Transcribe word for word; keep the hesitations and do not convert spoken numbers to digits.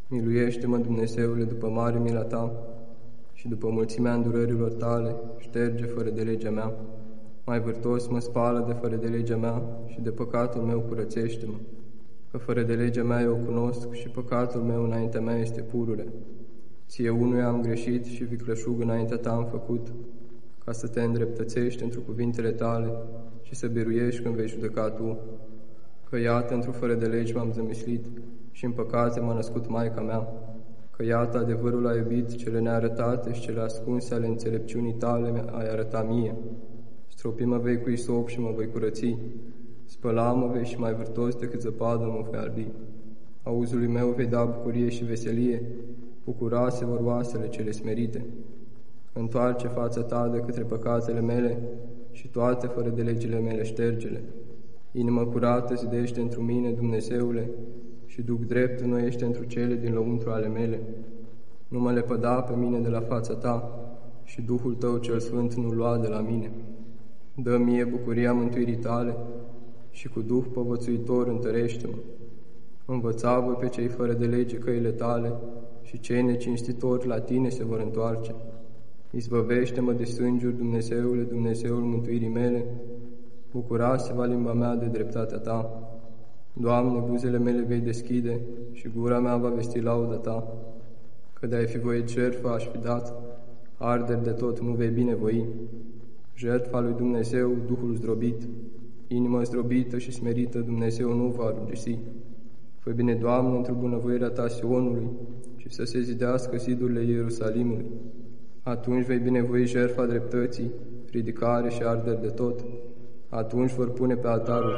Miluiește-mă, Dumnezeule, după mare mila Ta și după mulțimea îndurărilor Tale, șterge fără de legea mea. Mai vârtos mă spală de fără de legea mea și de păcatul meu curățește-mă, că fără de legea mea eu cunosc și păcatul meu înaintea mea este purure. Ție unuia am greșit și vicleșug înaintea Ta am făcut, ca să Te îndreptățești într cuvintele Tale și să biruiești când vei judeca Tu. Că iată, într-o fără de legi m-am zămislit și în păcate m-a născut maica mea. Că iată, adevărul a iubit, cele nearătate și cele ascunse ale înțelepciunii Tale ai arătat mie. Stropi-mă vei cu isop și mă voi curăți, spăla-mă vei și mai vârtos decât zăpadă mă voi albi. Auzului meu vei da bucurie și veselie, bucura se vor oasele cele smerite. Întoarce fața Ta de către păcatele mele și toate fără de legile mele ștergele. Inimă curată zidește întru mine, Dumnezeule, și duc drept înnoiește întru cele din lăuntru ale mele. Nu mă lepăda pe mine de la fața Ta și Duhul Tău cel Sfânt nu lua de la mine. Dă mie bucuria mântuirii Tale și cu Duh povățuitor întărește-mă. Învăța voi pe cei fără de lege căile Tale și cei necinstitori la Tine se vor întoarce. Izbăvește-mă de sângiuri, Dumnezeule, Dumnezeul mântuirii mele, bucura se va limba mea de dreptatea Ta. Doamne, buzele mele vei deschide și gura mea va vesti lauda Ta. Că de-ai fi voit jertfa aș fi dat, arderi de tot nu vei binevoi. Jertfa lui Dumnezeu, Duhul zdrobit, inima zdrobită și smerită, Dumnezeu nu va rugisi. Fă bine, Doamne, într-o bunăvoirea Ta Sionului și să se zidească zidurile Ierusalimului. Atunci vei binevoi jertfa dreptății, ridicare și arderi de tot. Atunci vor pune pe altarul